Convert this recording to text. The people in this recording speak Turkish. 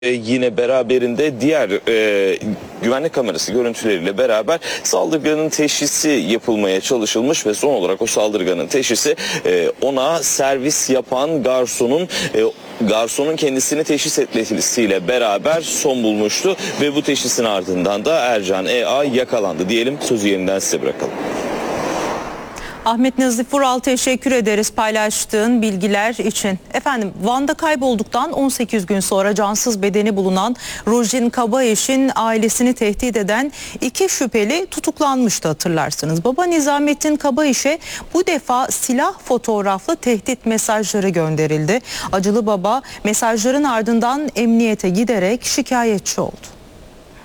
Yine beraberinde diğer güvenlik kamerası görüntüleriyle beraber saldırganın teşhisi yapılmaya çalışılmış ve son olarak o saldırganın teşhisi ona servis yapan garsonun kendisini teşhis etmesiyle beraber son bulmuştu ve bu teşhisin ardından da Ercan E.A. yakalandı diyelim. Sözü yeniden size bırakalım. Ahmet Nazif Vural, teşekkür ederiz paylaştığın bilgiler için. Efendim, Van'da kaybolduktan 18 gün sonra cansız bedeni bulunan Rojin Kabaiş'in ailesini tehdit eden 2 şüpheli tutuklanmıştı, hatırlarsınız. Baba Nizamettin Kabaiş'e bu defa silah fotoğraflı tehdit mesajları gönderildi. Acılı baba mesajların ardından emniyete giderek şikayetçi oldu.